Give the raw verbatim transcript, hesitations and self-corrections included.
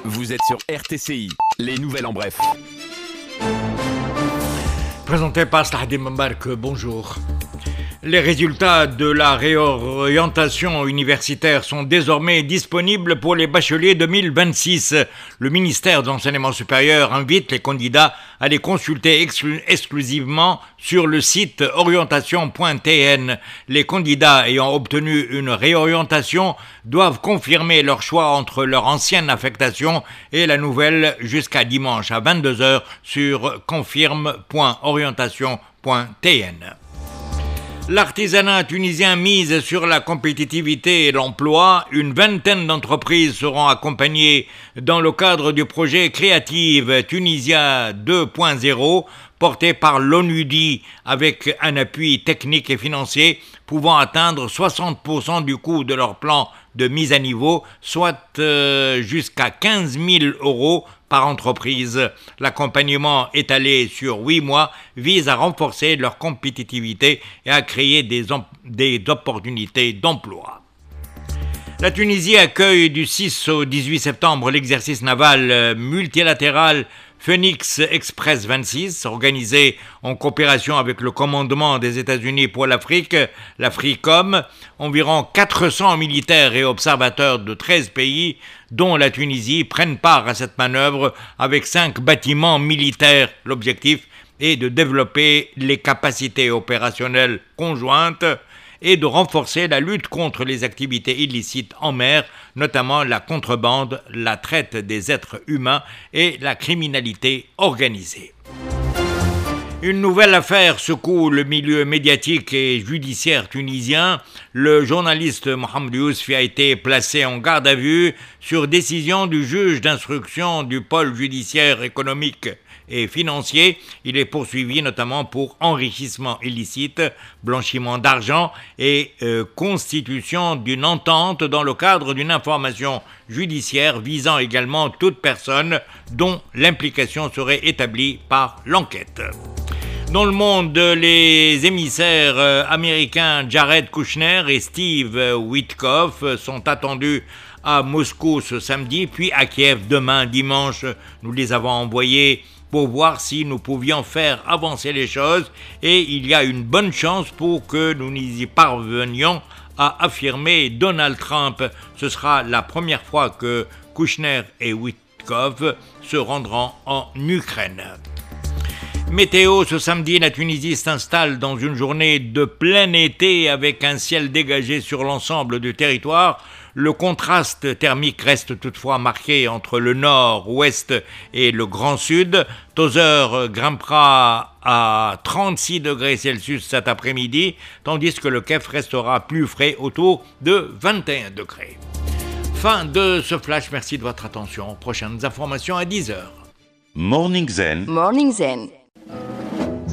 Vous êtes sur R T C I, les nouvelles en bref. Présenté par Slahadim Mbark, bonjour. Les résultats de la réorientation universitaire sont désormais disponibles pour les bacheliers deux mille vingt-six. Le ministère de l'Enseignement supérieur invite les candidats à les consulter exclu- exclusivement sur le site orientation point t n. Les candidats ayant obtenu une réorientation doivent confirmer leur choix entre leur ancienne affectation et la nouvelle jusqu'à dimanche à vingt-deux heures sur confirme point orientation point t n. L'artisanat tunisien mise sur la compétitivité et l'emploi. Une vingtaine d'entreprises seront accompagnées dans le cadre du projet Créative Tunisia deux point zéro porté par l'ONUDI avec un appui technique et financier pouvant atteindre soixante pour cent du coût de leur plan de mise à niveau, soit euh, jusqu'à quinze mille euros par entreprise. L'accompagnement étalé sur huit mois vise à renforcer leur compétitivité et à créer des, des opportunités d'emploi. La Tunisie accueille du six au dix-huit septembre l'exercice naval multilatéral Phoenix Express vingt-six, organisé en coopération avec le commandement des États-Unis pour l'Afrique, l'AFRICOM. Environ quatre cents militaires et observateurs de treize pays, dont la Tunisie, prennent part à cette manœuvre avec cinq bâtiments militaires. L'objectif est de développer les capacités opérationnelles conjointes et de renforcer la lutte contre les activités illicites en mer, notamment la contrebande, la traite des êtres humains et la criminalité organisée. Une nouvelle affaire secoue le milieu médiatique et judiciaire tunisien. Le journaliste Mohamed Yousfi a été placé en garde à vue sur décision du juge d'instruction du pôle judiciaire économique et financier. Il est poursuivi notamment pour enrichissement illicite, blanchiment d'argent et euh, constitution d'une entente dans le cadre d'une information judiciaire visant également toute personne dont l'implication serait établie par l'enquête. Dans le monde, les émissaires euh, américains Jared Kushner et Steve Witkoff sont attendus à Moscou ce samedi, puis à Kiev demain dimanche. Nous les avons envoyés pour voir si nous pouvions faire avancer les choses et il y a une bonne chance pour que nous y parvenions, a affirmé Donald Trump. Ce sera la première fois que Kushner et Witkoff se rendront en Ukraine. Météo, ce samedi, la Tunisie s'installe dans une journée de plein été avec un ciel dégagé sur l'ensemble du territoire. Le contraste thermique reste toutefois marqué entre le nord-ouest et le grand sud. Tozeur grimpera à trente-six degrés Celsius cet après-midi, tandis que le Kef restera plus frais autour de vingt et un degrés. Fin de ce flash, merci de votre attention. Prochaines informations à dix heures. Morning Zen. Morning Zen.